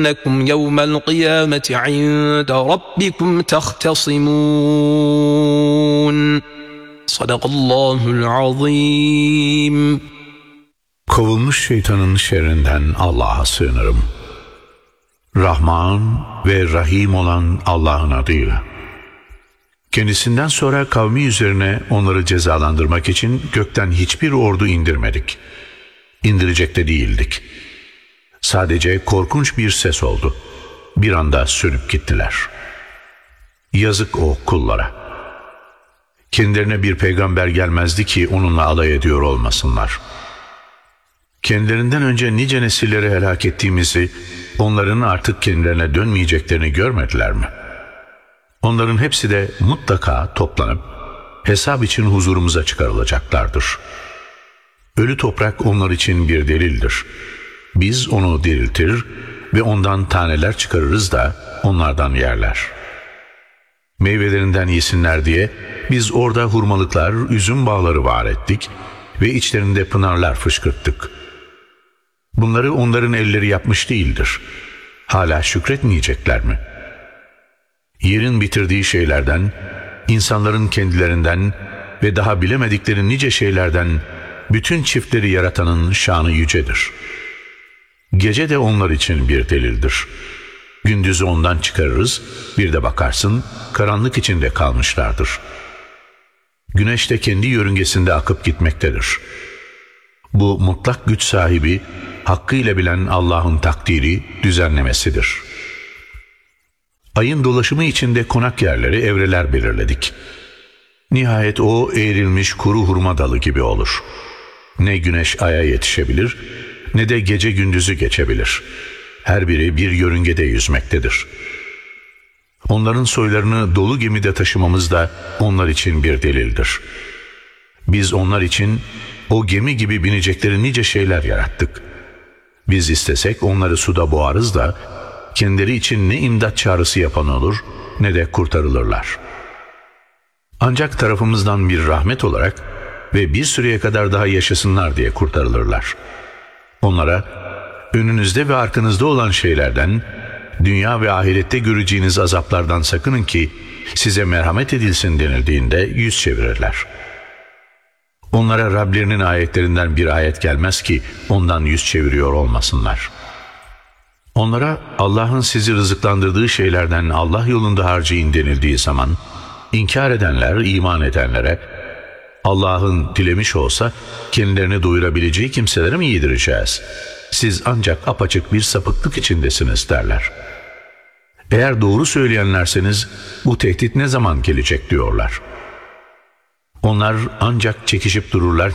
أنكم يوم القيامة عند ربكم تختصمون. صدق الله العظيم. Kovulmuş şeytanın şerrinden Allah'a sığınırım. Rahman ve Rahim olan Allah'ın adıyla. Kendisinden sonra kavmi üzerine onları cezalandırmak için gökten hiçbir ordu indirmedik. İndirecek de değildik. Sadece korkunç bir ses oldu. Bir anda sönüp gittiler. Yazık o kullara. Kendilerine bir peygamber gelmezdi ki onunla alay ediyor olmasınlar. Kendilerinden önce nice nesilleri helak ettiğimizi, onların artık kendilerine dönmeyeceklerini görmediler mi? Onların hepsi de mutlaka toplanıp hesap için huzurumuza çıkarılacaklardır. Ölü toprak onlar için bir delildir. Biz onu diriltir ve ondan taneler çıkarırız da onlardan yerler. Meyvelerinden yesinler diye biz orada hurmalıklar, üzüm bağları var ettik ve içlerinde pınarlar fışkırttık. Bunları onların elleri yapmış değildir. Hala şükretmeyecekler mi? Yerin bitirdiği şeylerden, insanların kendilerinden ve daha bilemedikleri nice şeylerden bütün çiftleri yaratanın şanı yücedir. Gece de onlar için bir delildir. Gündüzü ondan çıkarırız, bir de bakarsın karanlık içinde kalmışlardır. Güneş de kendi yörüngesinde akıp gitmektedir. Bu mutlak güç sahibi, hakkıyla bilen Allah'ın takdiri, düzenlemesidir. Ayın dolaşımı içinde konak yerleri, evreler belirledik. Nihayet o eğrilmiş kuru hurma dalı gibi olur. Ne güneş aya yetişebilir, ne de gece gündüzü geçebilir. Her biri bir yörüngede yüzmektedir. Onların soylarını dolu gemide taşımamız da onlar için bir delildir. Biz onlar için o gemi gibi binecekleri nice şeyler yarattık. Biz istesek onları suda boğarız da kendileri için ne imdat çağrısı yapan olur ne de kurtarılırlar. Ancak tarafımızdan bir rahmet olarak ve bir süreye kadar daha yaşasınlar diye kurtarılırlar. Onlara önünüzde ve arkanızda olan şeylerden, dünya ve ahirette göreceğiniz azaplardan sakının ki size merhamet edilsin denildiğinde yüz çevirirler. Onlara Rablerinin ayetlerinden bir ayet gelmez ki ondan yüz çeviriyor olmasınlar. Onlara Allah'ın sizi rızıklandırdığı şeylerden Allah yolunda harcayın denildiği zaman, inkar edenler, iman edenlere, Allah'ın dilemiş olsa kendilerini doyurabileceği kimselere mi yedireceğiz? Siz ancak apaçık bir sapıklık içindesiniz derler. Eğer doğru söyleyenlerseniz bu tehdit ne zaman gelecek diyorlar. Onlar ancak çekişip dururlar